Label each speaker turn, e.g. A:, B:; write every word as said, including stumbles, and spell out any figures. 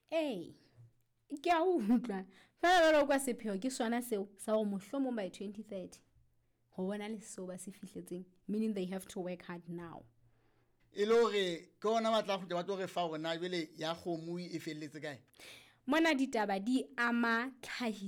A: Ei, ke a utlwa. Fa re kwa sepheo ke sona seo sa go mohlomong by twenty thirty. Go bona le seo ba se fihletseng, meaning they have to work hard now.
B: E le hore ke ona batla go ba tlo re fa gore na jele ya kgomo e felletse kae.
A: Mona ditaba di ama tlhahi